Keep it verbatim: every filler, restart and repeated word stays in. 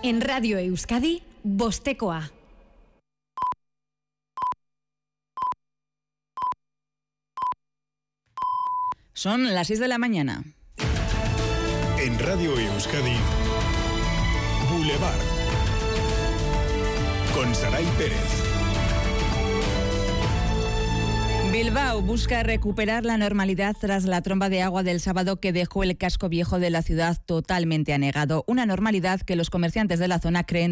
En Radio Euskadi, Bostekoa. Son las seis de la mañana. En Radio Euskadi, Boulevard. Con Saray Pérez. Bilbao busca recuperar la normalidad tras la tromba de agua del sábado que dejó el casco viejo de la ciudad totalmente anegado. Una normalidad que los comerciantes de la zona creen